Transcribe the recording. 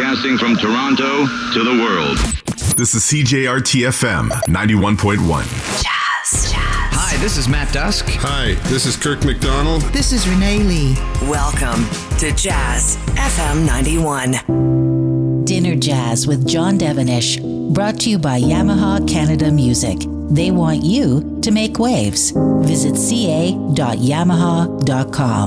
Broadcasting from Toronto to the world. This is CJRT-FM 91.1. Jazz. Hi, this is Matt Dusk. Hi, this is Kirk McDonald. This is Renee Lee. Welcome to Jazz FM 91. Dinner Jazz with John Devenish, brought to you by Yamaha Canada Music. They want you to make waves. Visit ca.yamaha.com.